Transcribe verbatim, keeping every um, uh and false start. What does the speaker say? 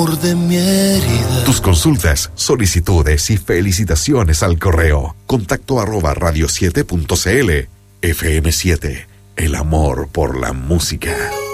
de mi herida. Tus consultas, solicitudes y felicitaciones al correo contacto arroba radio siete punto c l. F M siete, el amor por la música.